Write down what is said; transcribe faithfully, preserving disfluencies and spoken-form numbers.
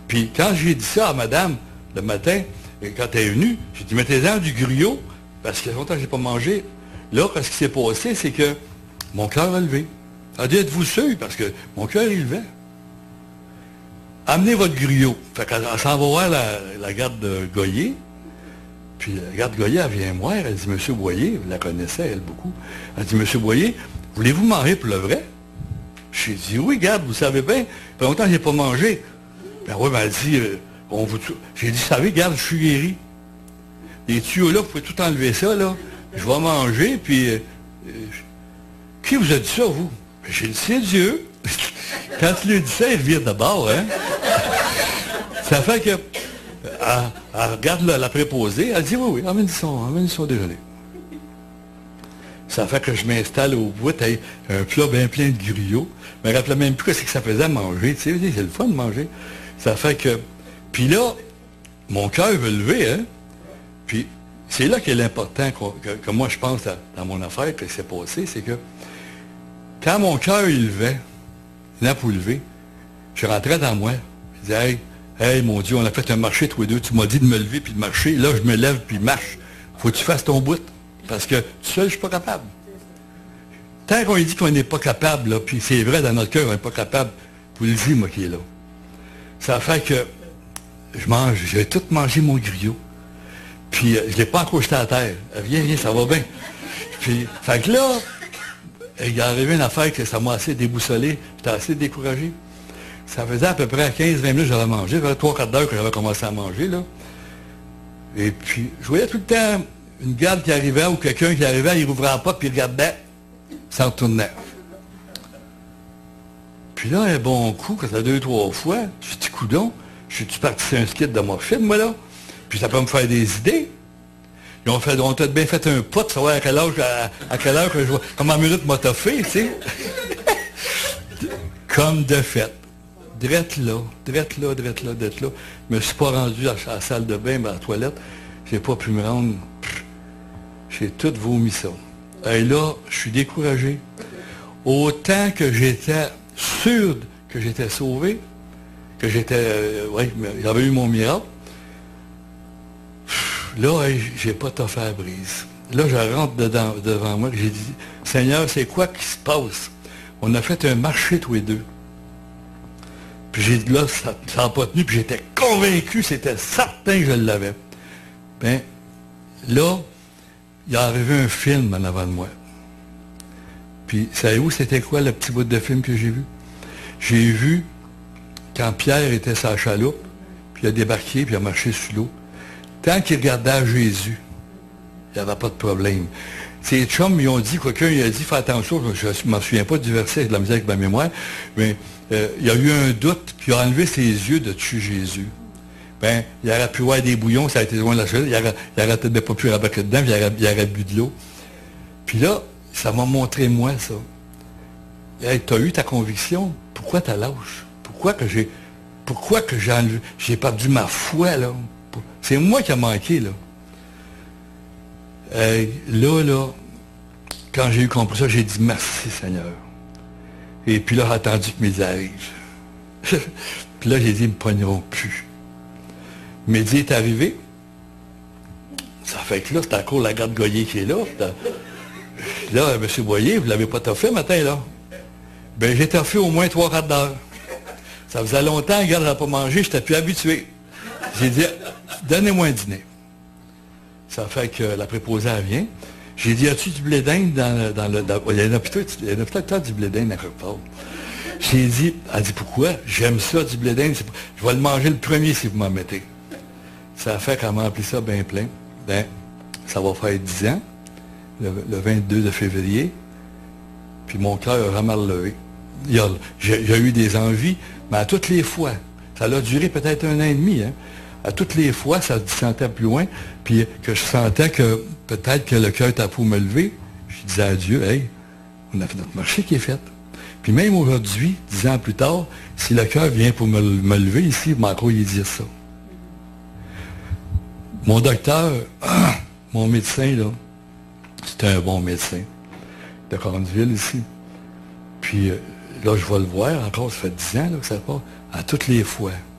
Puis quand j'ai dit ça à madame, le matin, quand elle est venue, j'ai dit, mettez-en du gruau, parce que longtemps que je n'ai pas mangé. Là, ce qui s'est passé, c'est que mon cœur a levé. Elle a dit, êtes-vous sûr? Parce que mon cœur, il levait. Amenez votre gruau. Fait qu'elle s'en va voir la, la garde de Goyer. Puis la garde Goyer, elle vient me voir. Elle dit, Monsieur Boyer, vous la connaissez, elle, beaucoup. Elle dit, Monsieur Boyer, voulez-vous manger pour le vrai? J'ai dit, oui, garde, vous savez bien. Ça fait longtemps que je n'ai pas mangé. Ben oui, ben elle dit, euh, on vous... J'ai dit, vous savez, garde, je suis guéri. Les tuyaux là, vous pouvez tout enlever ça, là. Je vais manger, puis... Euh, euh, qui vous a dit ça, vous? Ben, j'ai dit, c'est Dieu. Quand tu lui dis ça, il revient d'abord, hein? Ça fait que... Elle, elle regarde la, la préposée, elle dit, oui, oui, emmène son, emmène son déjeuner. Ça fait que je m'installe au bout, t'as un plat bien plein de griots. Je me rappelais même plus ce que ça faisait à manger, tu sais, c'est le fun de manger. Ça fait que... Puis là, mon cœur veut lever, hein? Puis c'est là qu'est l'important que, que moi je pense à, dans mon affaire que c'est passé, c'est que quand mon cœur il levait, là pour lever, je rentrais dans moi. Je disais, hey, hey, mon Dieu, on a fait un marché tous les deux, tu m'as dit de me lever puis de marcher, là je me lève puis marche. Faut que tu fasses ton bout. Parce que tout seul, je ne suis pas capable. Tant qu'on dit qu'on n'est pas capable, là, puis c'est vrai dans notre cœur, on n'est pas capable, vous le dites, moi qui est là. Ça fait que je mange, j'ai tout mangé mon griot. Puis euh, je ne l'ai pas encore jeté à terre. Viens, viens, ça va bien. Puis, fait que là, il est arrivé une affaire que ça m'a assez déboussolé, j'étais assez découragé. Ça faisait à peu près quinze vingt minutes que j'avais mangé, ça faisait trois quarts d'heure que j'avais commencé à manger, là. Et puis, je voyais tout le temps une garde qui arrivait ou quelqu'un qui arrivait, il rouvrait la porte, puis il regardait, s'en retournait. Puis là, un bon coup, quand ça a deux, trois fois, je dis, coudon, je suis parti sur un skit de morphine, moi, là. Puis ça peut me faire des idées. Ils ont fait, on t'a bien fait un pot, savoir à quelle heure, à, à quelle heure que je vois, comment minute m'a toffé, tu sais. Comme de fait. Drette là, drette là, drette là, drette là. Je me suis pas rendu à, à la salle de bain, à la toilette. J'ai pas pu me rendre. J'ai tout vomi ça. Et là, je suis découragé. Autant que j'étais sûr que j'étais sauvé, que j'étais... Euh, oui, j'avais eu mon miracle. Là, hey, j'ai pas toffé à la brise. Là, je rentre dedans, devant moi, j'ai dit, Seigneur, c'est quoi qui se passe? On a fait un marché tous les deux. Puis j'ai dit, là, ça n'a pas tenu, puis j'étais convaincu, c'était certain que je l'avais. Ben, là, il est arrivé un film en avant de moi. Puis, savez-vous, c'était quoi le petit bout de film que j'ai vu? J'ai vu quand Pierre était sur la chaloupe, puis il a débarqué, puis il a marché sur l'eau. Tant qu'il regardait à Jésus, il n'y avait pas de problème. Ces chums, ils ont dit, quelqu'un il a dit, fais attention, je ne m'en souviens pas du verset, j'ai de la misère avec ma mémoire, mais euh, il y a eu un doute, puis il a enlevé ses yeux de dessus Jésus. Ben, il aurait pu voir des bouillons, ça a été loin de la chose, il aurait, il aurait peut-être pas pu rabattre dedans, puis il aurait, il aurait bu de l'eau. Puis là, ça m'a montré moi, ça. Hey, tu as eu ta conviction, pourquoi tu lâches? Pourquoi que j'ai pourquoi que j'ai enlevé, j'ai perdu ma foi, là? C'est moi qui a manqué, là. Hey, là, là, quand j'ai eu compris ça, j'ai dit merci, Seigneur. Et puis là, j'ai attendu que midi arrive. Puis là, j'ai dit, ils ne me pogneront plus. Midi est arrivé. Ça fait que là, c'est encore la garde Goyer qui est là. Là, M. Boyer, vous ne l'avez pas toffé matin, là? Ben, j'ai toffé au moins trois quarts d'heure. Ça faisait longtemps, la garde n'a pas mangé, je n'étais plus habitué. J'ai dit, donnez-moi un dîner. Ça fait que la préposée, elle vient. J'ai dit, as-tu du blé d'Inde dans, dans le... Dans, il y en a peut-être du blé d'Inde à quelque part. J'ai dit, elle dit, pourquoi? J'aime ça, du blé d'Inde. Je vais le manger le premier si vous m'en mettez. Ça fait qu'elle m'a rempli ça bien plein. Ben, ça va faire dix ans, le, le vingt-deux de février. Puis mon cœur a vraiment relevé. J'ai eu des envies, mais à toutes les fois, ça a duré peut-être un an et demi, hein. À toutes les fois, ça se sentait plus loin, puis que je sentais que peut-être que le cœur était pour me lever. Je disais à Dieu, hey, on a fait notre marché qui est fait. Puis même aujourd'hui, dix ans plus tard, si le cœur vient pour me, me lever ici, il m'a encore y dire ça. Mon docteur, ah, mon médecin, là, c'était un bon médecin de Corneville ici. Puis là, je vais le voir encore, ça fait dix ans là, que ça part, à toutes les fois.